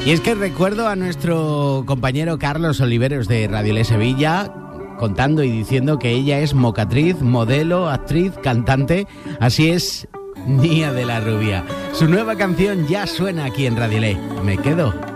Y es que recuerdo a nuestro compañero Carlos Oliveros de Radio Le Sevilla contando y diciendo que ella es mocatriz, modelo, actriz, cantante. Así es, Nia de la Rubia. Su nueva canción ya suena aquí en Radio Le. Me quedo.